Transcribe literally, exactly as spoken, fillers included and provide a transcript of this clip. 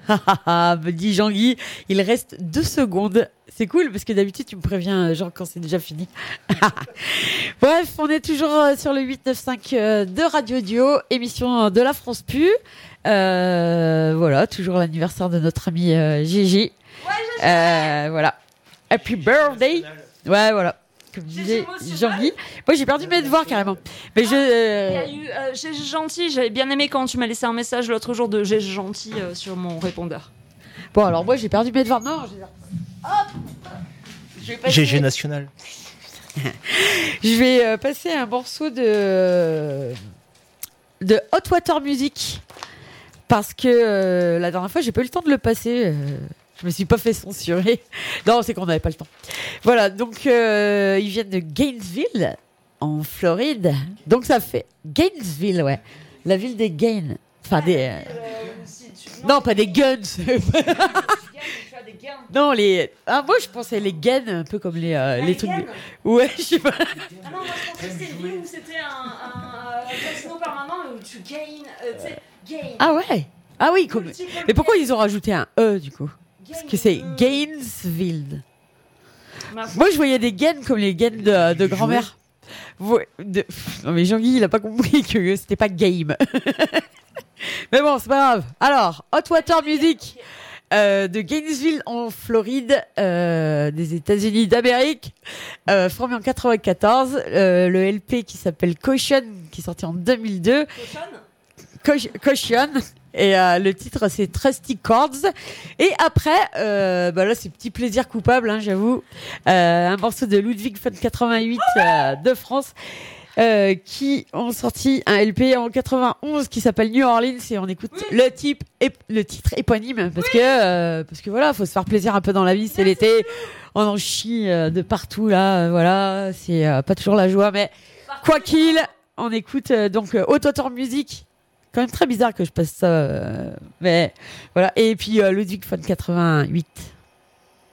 Me dit Jean-Guy, il reste deux secondes. C'est cool parce que d'habitude tu me préviens genre quand c'est déjà fini. Bref, on est toujours sur le huit neuf cinq de Radio Dio, émission de la France Pu. Euh, voilà, toujours l'anniversaire de notre ami euh, Gigi. Ouais, Gigi. Euh, voilà. Happy birthday. Ouais, voilà. Comme disait Jean-Guy. Moi, j'ai perdu mes devoirs carrément. Mais je. Euh... Il y a eu euh, G G Gentil. J'avais bien aimé quand tu m'as laissé un message l'autre jour de G G Gentil euh, sur mon répondeur. Bon, alors moi, j'ai perdu mes devoirs. Non, j'ai. Hop. Je vais passer... G G National. Je vais euh, passer un morceau de de Hot Water Music parce que euh, la dernière fois, j'ai pas eu le temps de le passer. Euh... Je me suis pas fait censurer. Non, c'est qu'on n'avait pas le temps. Voilà, donc euh, ils viennent de Gainesville, en Floride. Donc ça fait Gainesville, ouais. La ville des Gaines. Enfin, des... Euh... Non, pas des guns. Non, les... Ah, moi, je pensais les gaines, un peu comme les, euh, les trucs... Ouais, je sais pas. Ah non, moi, je pensais que c'était une ville où c'était un, un, un casino permanent où tu gaines, euh, tu sais, gain. Ah ouais. Ah oui, comme... Mais pourquoi ils ont rajouté un E, du coup? Parce que c'est Gainesville. Moi, je voyais des gaines comme les gaines de, de grand-mère. De... Non, mais Jean-Guy, il a pas compris que c'était pas game. Mais bon, c'est pas grave. Alors, Hot Water Music euh, de Gainesville en Floride, euh, des États-Unis d'Amérique, euh, formé en quatre-vingt-quatorze. Euh, le L P qui s'appelle Caution, qui est sorti en deux mille deux. Caution. Caution. Et euh, le titre, c'est Trusty Chords. Et après, euh, bah là, c'est petit plaisir coupable, hein, j'avoue. Euh, un morceau de Ludwig von quatre-vingt-huit euh, de France, euh, qui ont sorti un L P en quatre-vingt-onze qui s'appelle New Orleans. Et on écoute oui. le type, ép- le titre éponyme parce oui. que euh, parce que voilà, faut se faire plaisir un peu dans la vie. C'est Bien l'été, sûr. On en chie euh, de partout là. Euh, voilà, c'est euh, pas toujours la joie, mais Partout. Quoi qu'il, on écoute euh, donc euh, Hot Water Music. Quand même très bizarre que je passe ça, euh, mais voilà. Et puis euh, Ludwig von quatre-vingt-huit.